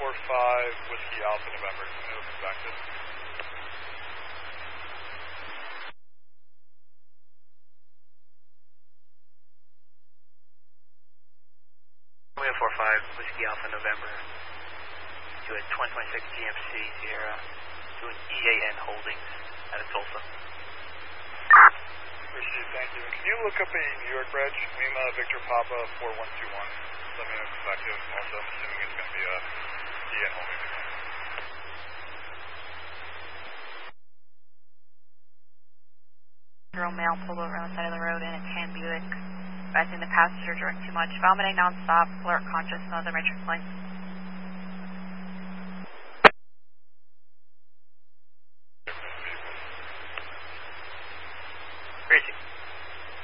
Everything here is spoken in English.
Whiskey Alpha November. Can you look back to? Romeo 45, Whiskey Alpha November, to a 2026 GMC Sierra, to an EAN Holdings out of Tulsa. Received, thank you. Can you look up a New York bridge? Lima Victor Papa 4121. Let me know perspective. Also, I'm assuming it's going to be a EAN Holdings. Male pulled over on the side of the road in a tan Buick. Advising the passenger drink too much, vomiting nonstop, alert conscious, no other matrix lights.